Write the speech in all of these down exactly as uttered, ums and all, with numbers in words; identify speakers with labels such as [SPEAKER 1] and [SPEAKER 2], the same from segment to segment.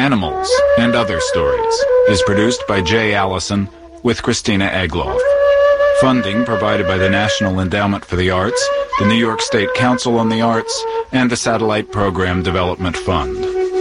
[SPEAKER 1] Animals and Other Stories is produced by Jay Allison with Christina Egloff. Funding provided by the National Endowment for the Arts, the New York State Council on the Arts, and the Satellite Program Development Fund.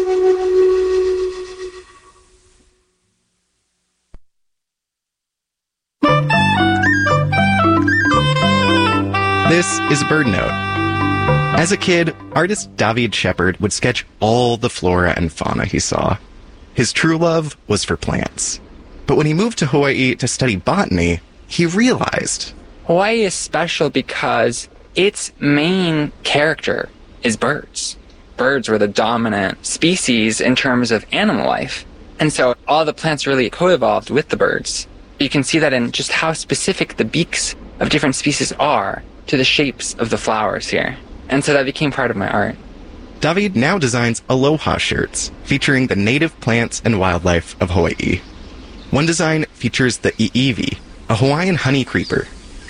[SPEAKER 2] This is BirdNote. As a kid, artist David Shepard would sketch all the flora and fauna he saw. His true love was for plants. But when he moved to Hawaii to study botany, he realized
[SPEAKER 3] Hawaii is special because its main character is birds. Birds were the dominant species in terms of animal life. And so all the plants really co-evolved with the birds. You can see that in just how specific the beaks of different species are to the shapes of the flowers here. And so that became part of my art.
[SPEAKER 2] David now designs aloha shirts featuring the native plants and wildlife of Hawaii. One design features the iiwi, a Hawaiian honey creeper.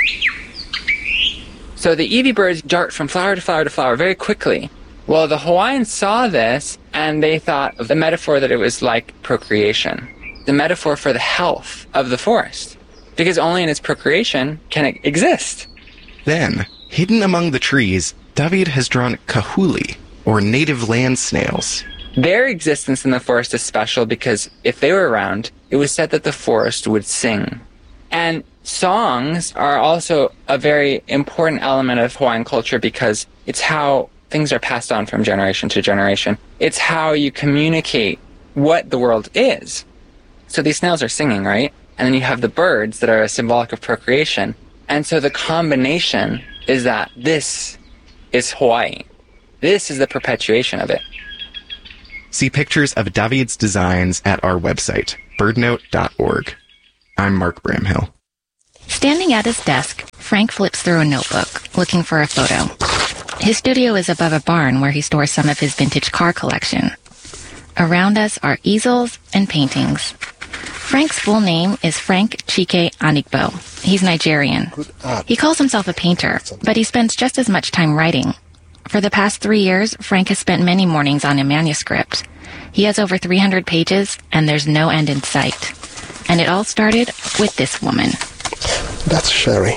[SPEAKER 3] So the iiwi birds dart from flower to flower to flower very quickly. Well, the Hawaiians saw this and they thought of the metaphor that it was like procreation, the metaphor for the health of the forest, because only in its procreation can it exist.
[SPEAKER 2] Then, hidden among the trees, David has drawn kahuli, or native land snails.
[SPEAKER 3] Their existence in the forest is special because if they were around, it was said that the forest would sing. And songs are also a very important element of Hawaiian culture because it's how things are passed on from generation to generation. It's how you communicate what the world is. So these snails are singing, right? And then you have the birds that are symbolic of procreation. And so the combination is that this is Hawaii. This is the perpetuation of it.
[SPEAKER 2] See pictures of David's designs at our website, birdnote dot org. I'm Mark Bramhill.
[SPEAKER 4] Standing at his desk, Frank flips through a notebook, looking for a photo. His studio is above a barn where he stores some of his vintage car collection. Around us are easels and paintings. Frank's full name is Frank Chike Anigbo. He's Nigerian. He calls himself a painter, but he spends just as much time writing. For the past three years, Frank has spent many mornings on a manuscript. He has over three hundred pages, and there's no end in sight. And it all started with this woman.
[SPEAKER 5] That's Sherry.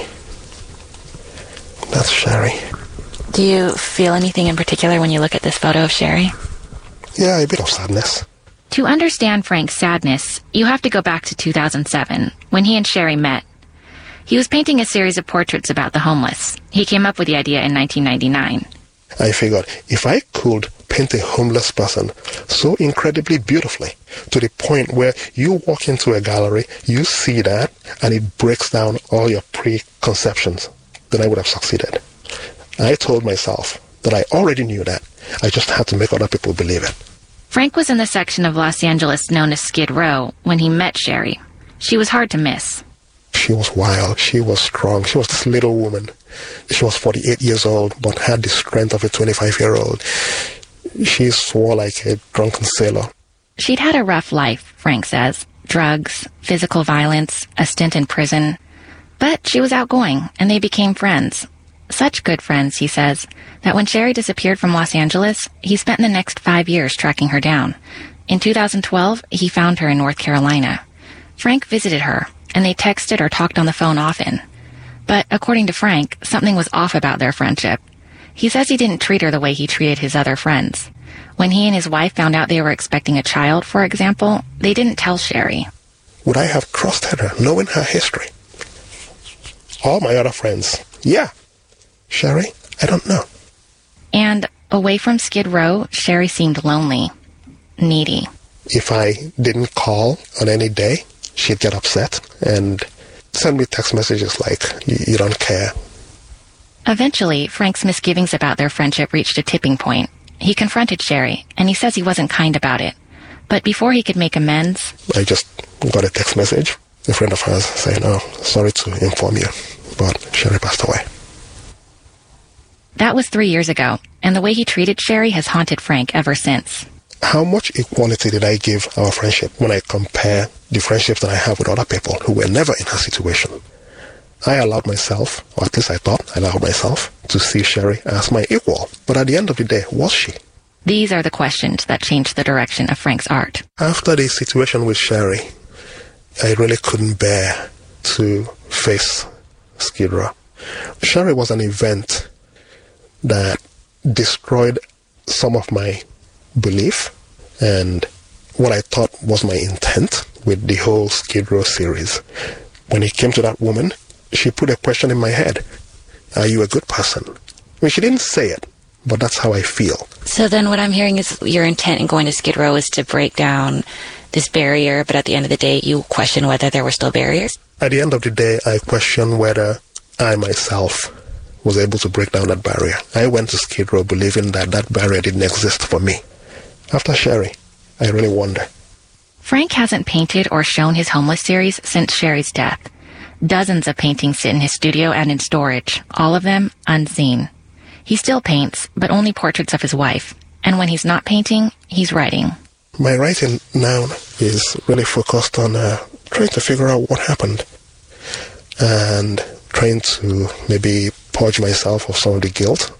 [SPEAKER 5] That's Sherry.
[SPEAKER 4] Do you feel anything in particular when you look at this photo of Sherry?
[SPEAKER 5] Yeah, a bit of sadness.
[SPEAKER 4] To understand Frank's sadness, you have to go back to two thousand seven, when he and Sherry met. He was painting a series of portraits about the homeless. He came up with the idea in nineteen ninety-nine.
[SPEAKER 5] I figured if I could paint a homeless person so incredibly beautifully to the point where you walk into a gallery, you see that, and it breaks down all your preconceptions, then I would have succeeded. I told myself that I already knew that. I just had to make other people believe it.
[SPEAKER 4] Frank was in the section of Los Angeles known as Skid Row when he met Sherry. She was hard to miss.
[SPEAKER 5] She was wild. She was strong. She was this little woman. She was forty-eight years old, but had the strength of a twenty-five-year-old. She swore like a drunken sailor.
[SPEAKER 4] She'd had a rough life, Frank says. Drugs, physical violence, a stint in prison. But she was outgoing, and they became friends. Such good friends, he says, that when Sherry disappeared from Los Angeles, he spent the next five years tracking her down. In two thousand twelve, he found her in North Carolina. Frank visited her, and they texted or talked on the phone often. But according to Frank, something was off about their friendship. He says he didn't treat her the way he treated his other friends. When he and his wife found out they were expecting a child, for example, they didn't tell Sherry.
[SPEAKER 5] Would I have trusted her, knowing her history? All my other friends, yeah. Sherry, I don't know.
[SPEAKER 4] And away from Skid Row, Sherry seemed lonely, needy.
[SPEAKER 5] If I didn't call on any day, she'd get upset and send me text messages like, you don't care.
[SPEAKER 4] Eventually, Frank's misgivings about their friendship reached a tipping point. He confronted Sherry, and he says he wasn't kind about it. But before he could make amends...
[SPEAKER 5] I just got a text message, a friend of hers saying, oh, sorry to inform you, but Sherry passed away.
[SPEAKER 4] That was three years ago, and the way he treated Sherry has haunted Frank ever since.
[SPEAKER 5] How much equality did I give our friendship when I compare the friendships that I have with other people who were never in her situation? I allowed myself, or at least I thought I allowed myself, to see Sherry as my equal. But at the end of the day, was she?
[SPEAKER 4] These are the questions that changed the direction of Frank's art.
[SPEAKER 5] After the situation with Sherry, I really couldn't bear to face Skid Row. Sherry was an event that destroyed some of my belief and what I thought was my intent with the whole Skid Row series. When it came to that woman, she put a question in my head. Are you a good person? I mean, she didn't say it, but that's how I feel.
[SPEAKER 6] So then what I'm hearing is your intent in going to Skid Row is to break down this barrier, but at the end of the day, you question whether there were still barriers?
[SPEAKER 5] At the end of the day, I question whether I myself was able to break down that barrier. I went to Skid Row believing that that barrier didn't exist for me. After Sherry, I really wonder.
[SPEAKER 4] Frank hasn't painted or shown his Homeless series since Sherry's death. Dozens of paintings sit in his studio and in storage, all of them unseen. He still paints, but only portraits of his wife. And when he's not painting, he's writing.
[SPEAKER 5] My writing now is really focused on uh, trying to figure out what happened and trying to maybe purge myself of some of the guilt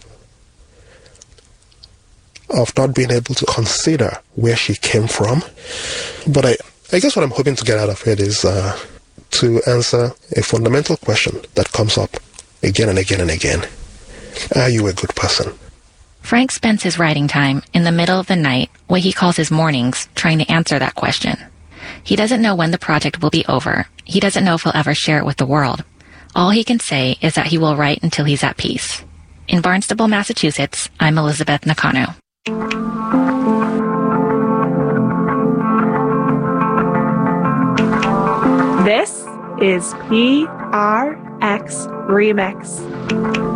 [SPEAKER 5] of not being able to consider where she came from. But I, I guess what I'm hoping to get out of it is uh, to answer a fundamental question that comes up again and again and again. Are you a good person?
[SPEAKER 4] Frank spends his writing time in the middle of the night, what he calls his mornings, trying to answer that question. He doesn't know when the project will be over. He doesn't know if he'll ever share it with the world. All he can say is that he will write until he's at peace. In Barnstable, Massachusetts, I'm Elizabeth Nakano.
[SPEAKER 7] This is P R X Remix.